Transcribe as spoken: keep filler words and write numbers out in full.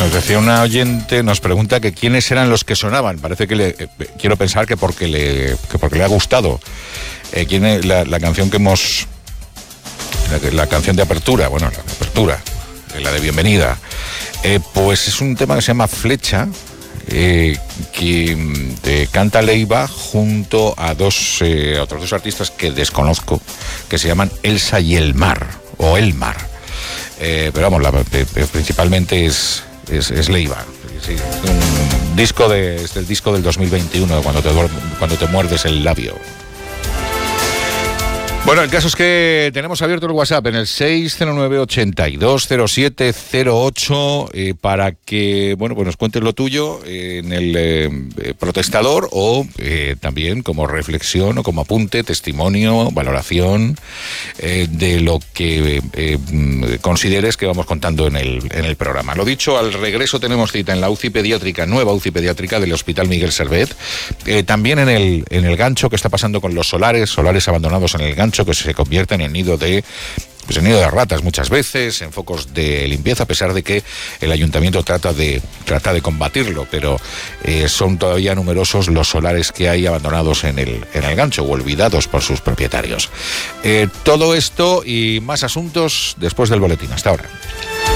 nos decía una oyente, nos pregunta que quiénes eran los que sonaban. Parece que le, eh, quiero pensar que porque le, que porque le ha gustado. Eh, quién es la, la canción que hemos, la, la canción de apertura, bueno, la de apertura, eh, la de bienvenida. Eh, pues es un tema que se llama Flecha. Eh, que eh, canta Leiva junto a dos eh, otros dos artistas que desconozco, que se llaman Elsa y el Mar, o El Mar. Eh, pero vamos, la, eh, principalmente es, es, es Leiva. Sí, un disco de, es del disco del dos mil veintiuno, cuando te, cuando te muerdes el labio. Bueno, el caso es que tenemos abierto el WhatsApp en el seis cero nueve, ochenta y dos cero siete cero ocho eh, para que, bueno, pues nos cuentes lo tuyo eh, en el eh, protestador o eh, también como reflexión o como apunte, testimonio, valoración eh, de lo que eh, consideres que vamos contando en el, en el programa. Lo dicho, al regreso tenemos cita en la U C I pediátrica, nueva U C I pediátrica del Hospital Miguel Servet, eh, también en el, en el gancho que está pasando con los solares, solares abandonados en el gancho, que se convierten en nido de pues en nido de ratas muchas veces, en focos de limpieza, a pesar de que el ayuntamiento trata de trata de combatirlo, pero eh, son todavía numerosos los solares que hay abandonados en el en el gancho o olvidados por sus propietarios. Eh, todo esto y más asuntos después del boletín. Hasta ahora.